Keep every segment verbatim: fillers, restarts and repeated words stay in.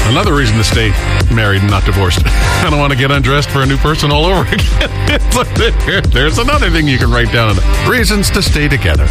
Another reason to stay married and not divorced. I don't want to get undressed for a new person all over again. There's another thing you can write down. Reasons to stay together.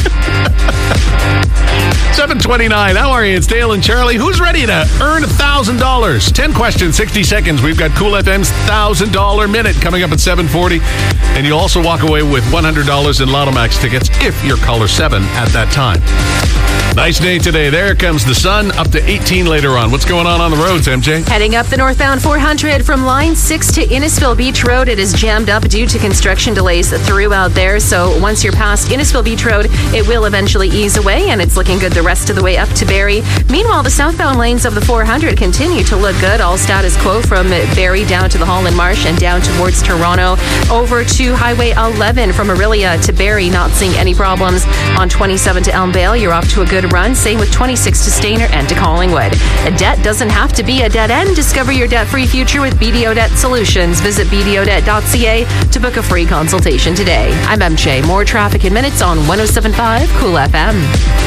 seven twenty-nine. How are you? It's Dale and Charlie. Who's ready to earn one thousand dollars? ten questions, sixty seconds. We've got Cool F M's one thousand dollars Minute coming up at seven forty. And you'll also walk away with one hundred dollars in Lotto Max tickets if you're caller seven at that time. Nice day today. There comes the sun. Up to eighteen later on. What's going on on the roads, M J? Heading up the northbound four hundred from Line six to Innisfil Beach Road. It is jammed up due to construction delays throughout there. So once you're past Innisfil Beach Road, it will eventually ease away, and it's looking good the rest of the way up to Barrie. Meanwhile, the southbound lanes of the four hundred continue to look good. All status quo from Barrie down to the Holland Marsh and down towards Toronto. Over to Highway eleven from Orillia to Barrie. Not seeing any problems. On twenty-seven to Elmvale, you're off to a good run. Same with twenty-six to Stayner and to Collingwood. A debt doesn't have to be a dead end. Discover your debt-free future with B D O Debt Solutions. Visit b d o debt dot c a to book a free consultation today. I'm M J. More traffic in minutes on one oh seven point five Cool F M.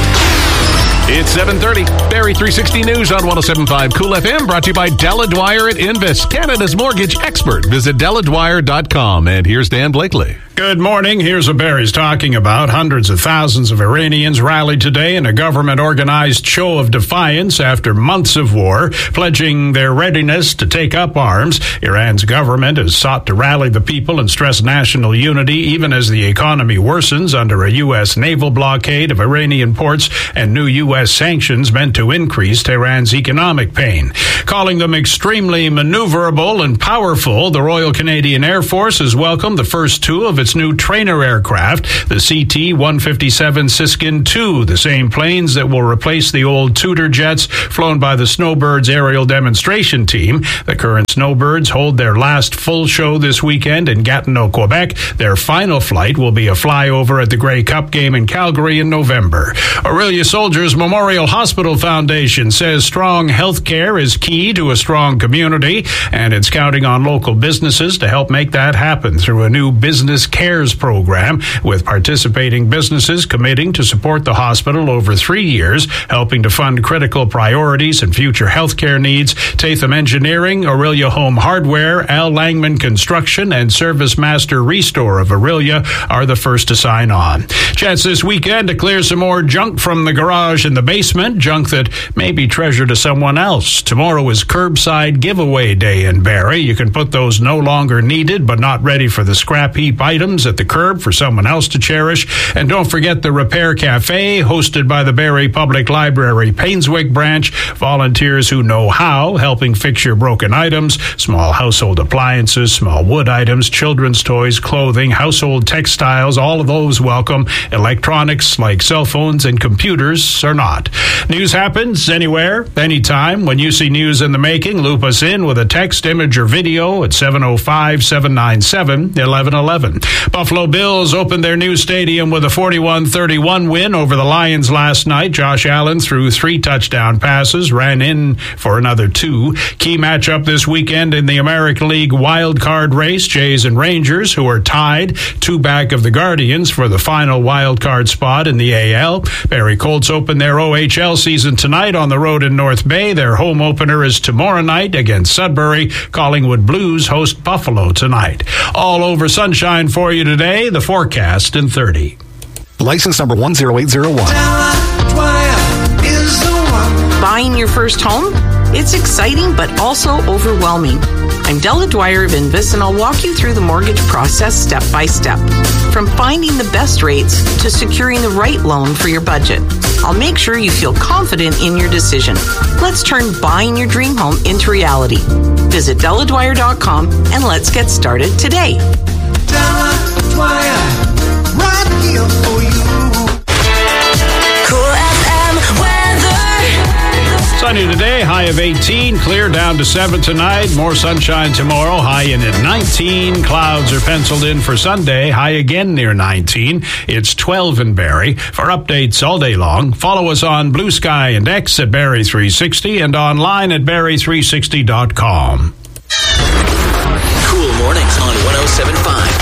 It's seven thirty. Barrie three sixty News on one oh seven point five Cool F M, brought to you by Della Dwyer at Invest, Canada's mortgage expert. Visit della dwyer dot com. And here's Dan Blakely. Good morning. Here's what Barrie's talking about. Hundreds of thousands of Iranians rallied today in a government-organized show of defiance after months of war, pledging their readiness to take up arms. Iran's government has sought to rally the people and stress national unity, even as the economy worsens under a U S naval blockade of Iranian ports and new U S sanctions meant to increase Tehran's economic pain. Calling them extremely maneuverable and powerful, the Royal Canadian Air Force has welcomed the first two of its new trainer aircraft, the C T one fifty-seven Siskin two, the same planes that will replace the old Tudor jets flown by the Snowbirds aerial demonstration team. The current Snowbirds hold their last full show this weekend in Gatineau, Quebec. Their final flight will be a flyover at the Grey Cup game in Calgary in November. Orillia Soldiers Memorial Hospital Foundation says strong health care is key to a strong community, and it's counting on local businesses to help make that happen through a new business CARES program, with participating businesses committing to support the hospital over three years, helping to fund critical priorities and future healthcare needs. Tatham Engineering, Orillia Home Hardware, Al Langman Construction, and Service Master Restore of Orillia are the first to sign on. Chance this weekend to clear some more junk from the garage and the basement, junk that may be treasure to someone else. Tomorrow is curbside giveaway day in Barrie. You can put those no longer needed but not ready for the scrap heap items at the curb for someone else to cherish. And don't forget the Repair Cafe, hosted by the Barrie Public Library Painswick branch. Volunteers who know how, helping fix your broken items, small household appliances, small wood items, children's toys, clothing, household textiles, all of those welcome. Electronics like cell phones and computers are not. News happens anywhere, anytime. When you see news in the making, loop us in with a text, image, or video at seven oh five, seven nine seven, one one one one. Buffalo Bills opened their new stadium with a forty-one thirty-one win over the Lions last night. Josh Allen threw three touchdown passes, ran in for another two. Key matchup this weekend in the American League wild card race, Jays and Rangers, who are tied, two back of the Guardians for the final wild card spot in the A L. Barrie Colts open their O H L season tonight on the road in North Bay. Their home opener is tomorrow night against Sudbury. Collingwood Blues host Buffalo tonight. All over sunshine for you today. The forecast in thirty. License number one zero eight zero one. Buying your first home? It's exciting, but also overwhelming. I'm Della Dwyer of Invest, and I'll walk you through the mortgage process step by step. From finding the best rates to securing the right loan for your budget. I'll make sure you feel confident in your decision. Let's turn buying your dream home into reality. Visit della dwyer dot com and let's get started today. Della Dwyer, right here for you. Cool F M weather. Sunny today, high of eighteen, clear down to seven tonight, more sunshine tomorrow, high in at nineteen. Clouds are penciled in for Sunday, high again near nineteen. It's twelve in Barrie. For updates all day long, follow us on Blue Sky and X at Barrie three sixty and online at barrie three sixty dot com. Cool mornings on one oh seven point five.